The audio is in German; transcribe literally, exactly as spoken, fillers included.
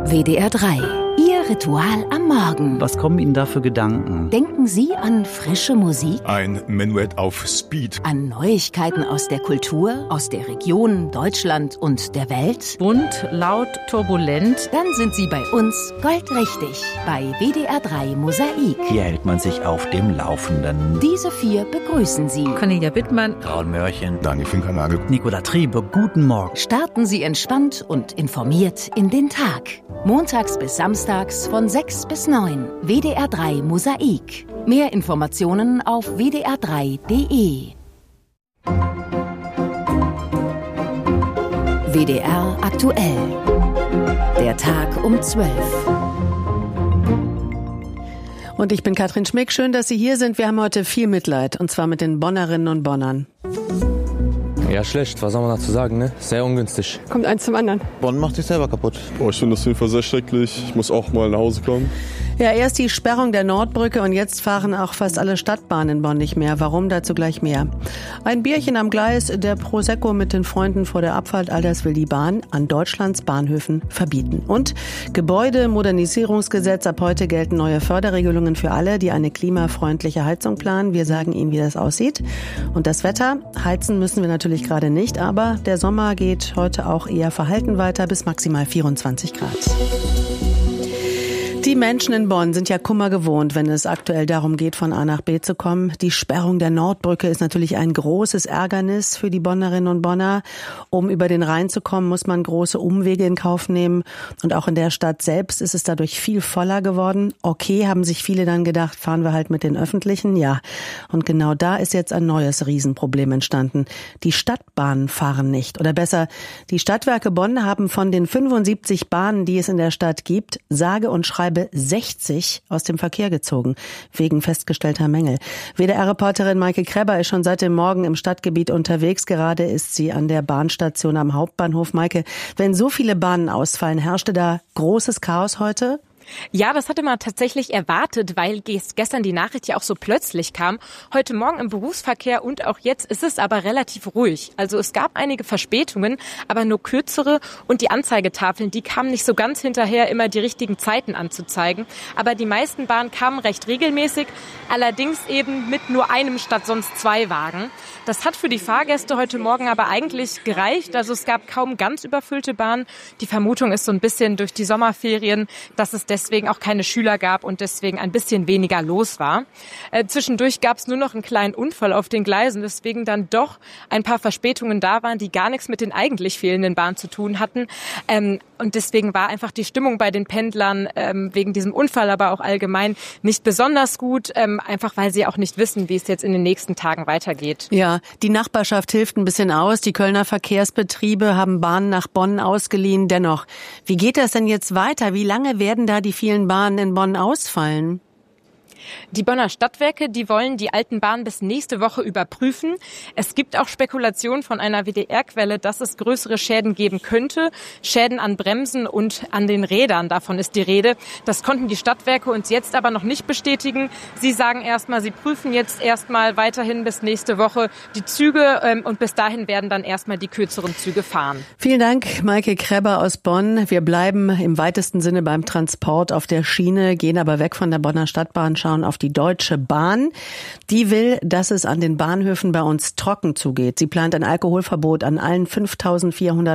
W D R drei. Ihr Ritual am Morgen. Was kommen Ihnen da für Gedanken? Denken Sie an frische Musik? Ein Menuett auf Speed. An Neuigkeiten aus der Kultur, aus der Region, Deutschland und der Welt? Bunt, laut, turbulent. Dann sind Sie bei uns goldrichtig. Bei W D R drei Mosaik. Hier hält man sich auf dem Laufenden. Diese vier begrüßen Sie. Cornelia Wittmann. Raun Mörchen. Daniel Finkernagel. Nicola Triebe, guten Morgen. Starten Sie entspannt und informiert in den Tag. Montags bis samstags von sechs bis neun. W D R drei Mosaik. Mehr Informationen auf w d r drei punkt d e. W D R aktuell. Der Tag um zwölf. Und ich bin Katrin Schmick. Schön, dass Sie hier sind. Wir haben heute viel Mitleid, und zwar mit den Bonnerinnen und Bonnern. Ja, schlecht. Was soll man dazu sagen, ne? Sehr ungünstig. Kommt eins zum anderen. Bonn macht sich selber kaputt. Oh, ich finde das auf jeden Fall sehr schrecklich. Ich muss auch mal nach Hause kommen. Ja, erst die Sperrung der Nordbrücke und jetzt fahren auch fast alle Stadtbahnen in Bonn nicht mehr. Warum? Dazu gleich mehr. Ein Bierchen am Gleis, der Prosecco mit den Freunden vor der Abfahrt, all das will die Bahn an Deutschlands Bahnhöfen verbieten. Und Gebäudemodernisierungsgesetz, ab heute gelten neue Förderregelungen für alle, die eine klimafreundliche Heizung planen. Wir sagen Ihnen, wie das aussieht. Und das Wetter, heizen müssen wir natürlich gerade nicht, aber der Sommer geht heute auch eher verhalten weiter, bis maximal vierundzwanzig Grad. Die Menschen in Bonn sind ja Kummer gewohnt, wenn es aktuell darum geht, von A nach B zu kommen. Die Sperrung der Nordbrücke ist natürlich ein großes Ärgernis für die Bonnerinnen und Bonner. Um über den Rhein zu kommen, muss man große Umwege in Kauf nehmen. Und auch in der Stadt selbst ist es dadurch viel voller geworden. Okay, haben sich viele dann gedacht, fahren wir halt mit den Öffentlichen. Ja, und genau da ist jetzt ein neues Riesenproblem entstanden. Die Stadtbahnen fahren nicht. Oder besser, die Stadtwerke Bonn haben von den fünfundsiebzig Bahnen, die es in der Stadt gibt, sage und schreibe sechzig aus dem Verkehr gezogen, wegen festgestellter Mängel. W D R-Reporterin Maike Kreber ist schon seit dem Morgen im Stadtgebiet unterwegs. Gerade ist sie an der Bahnstation am Hauptbahnhof. Maike, wenn so viele Bahnen ausfallen, herrschte da großes Chaos heute? Ja, das hatte man tatsächlich erwartet, weil gestern die Nachricht ja auch so plötzlich kam. Heute Morgen im Berufsverkehr und auch jetzt ist es aber relativ ruhig. Also es gab einige Verspätungen, aber nur kürzere, und die Anzeigetafeln, die kamen nicht so ganz hinterher, immer die richtigen Zeiten anzuzeigen. Aber die meisten Bahnen kamen recht regelmäßig, allerdings eben mit nur einem statt sonst zwei Wagen. Das hat für die Fahrgäste heute Morgen aber eigentlich gereicht. Also es gab kaum ganz überfüllte Bahnen. Die Vermutung ist so ein bisschen durch die Sommerferien, dass es deswegen auch keine Schüler gab und deswegen ein bisschen weniger los war. Äh, zwischendurch gab es nur noch einen kleinen Unfall auf den Gleisen, weswegen dann doch ein paar Verspätungen da waren, die gar nichts mit den eigentlich fehlenden Bahnen zu tun hatten. Ähm, und deswegen war einfach die Stimmung bei den Pendlern ähm, wegen diesem Unfall, aber auch allgemein nicht besonders gut, ähm, einfach weil sie auch nicht wissen, wie es jetzt in den nächsten Tagen weitergeht. Ja, die Nachbarschaft hilft ein bisschen aus. Die Kölner Verkehrsbetriebe haben Bahnen nach Bonn ausgeliehen. Dennoch, wie geht das denn jetzt weiter? Wie lange werden da die vielen Bahnen in Bonn ausfallen? Die Bonner Stadtwerke, die wollen die alten Bahnen bis nächste Woche überprüfen. Es gibt auch Spekulationen von einer W D R-Quelle, dass es größere Schäden geben könnte. Schäden an Bremsen und an den Rädern, davon ist die Rede. Das konnten die Stadtwerke uns jetzt aber noch nicht bestätigen. Sie sagen erstmal, sie prüfen jetzt erstmal weiterhin bis nächste Woche die Züge ähm, und bis dahin werden dann erstmal die kürzeren Züge fahren. Vielen Dank, Maike Kreber aus Bonn. Wir bleiben im weitesten Sinne beim Transport auf der Schiene, gehen aber weg von der Bonner Stadtbahn, schauen auf die Deutsche Bahn. Die will, dass es an den Bahnhöfen bei uns trocken zugeht. Sie plant ein Alkoholverbot an allen fünftausendvierhundert